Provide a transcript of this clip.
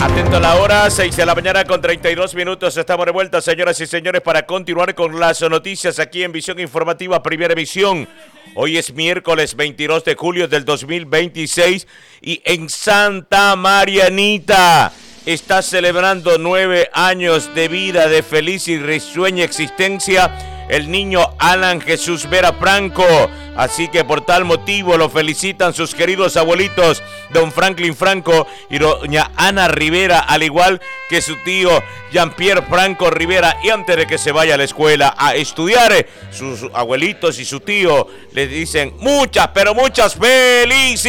Atento a la hora, 6 de la mañana con 32 minutos. Estamos de vuelta, señoras y señores, para continuar con las noticias aquí en Visión Informativa, primera emisión. Hoy es miércoles 22 de julio del 2026 y en Santa Marianita está celebrando 9 años de vida, de feliz y risueña existencia, el niño Alan Jesús Vera Franco. Así que por tal motivo lo felicitan sus queridos abuelitos, don Franklin Franco y doña Ana Rivera, al igual que su tío Jean-Pierre Franco Rivera. Y antes de que se vaya a la escuela a estudiar, sus abuelitos y su tío le dicen muchas, pero muchas felicidades.